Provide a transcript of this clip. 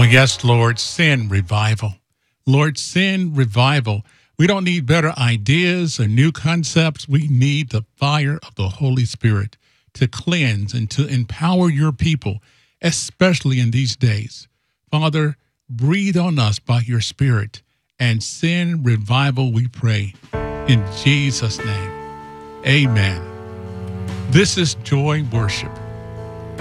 yes, Lord, send revival. Lord, send revival. We don't need better ideas or new concepts. We need the fire of the Holy Spirit to cleanse and to empower your people, especially in these days. Father, breathe on us by your Spirit and send revival, we pray. In Jesus' name, amen. This is Joy Worship.